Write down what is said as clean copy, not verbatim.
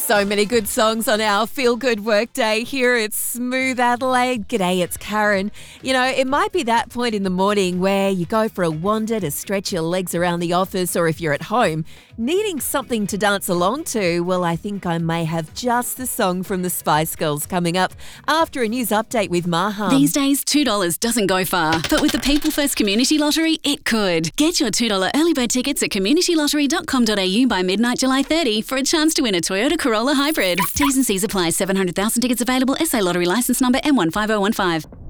So many good songs on our Feel Good Work Day here at Smooth Adelaide. G'day, it's Karen. You know, it might be that point in the morning where you go for a wander to stretch your legs around the office, or if you're at home, needing something to dance along to. Well, I think I may have just the song from the Spice Girls coming up after a news update with Maham. These days, $2 doesn't go far, but with the People First Community Lottery, it could. Get your $2 early bird tickets at communitylottery.com.au by midnight July 30 for a chance to win a Toyota Corolla Hybrid. T's and C's apply. 700,000 tickets available. SA Lottery licence number M15015.